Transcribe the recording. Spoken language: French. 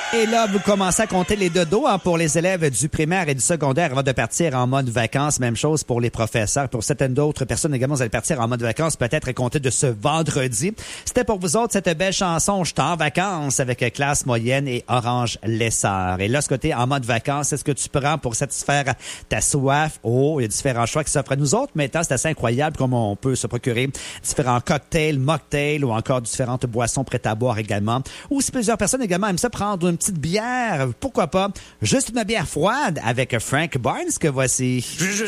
Et là, vous commencez à compter les dodos pour les élèves du primaire et du secondaire avant de partir en mode vacances. Même chose pour les professeurs. Pour certaines d'autres personnes également, vous allez partir en mode vacances peut-être à compter de ce vendredi. C'était pour vous autres cette belle chanson « Je suis en vacances » avec Classe Moyenne et Orange Lessard. Et là, ce côté en mode vacances, est-ce que tu prends pour satisfaire ta soif? Oh, il y a différents choix qui s'offrent à nous autres. Maintenant, c'est assez incroyable comment on peut se procurer différents cocktails, mocktails ou encore différentes boissons prêtes à boire également. Ou si plusieurs personnes également aiment ça prendre une petite bière, pourquoi pas juste une bière froide avec Frank Barnes que voici.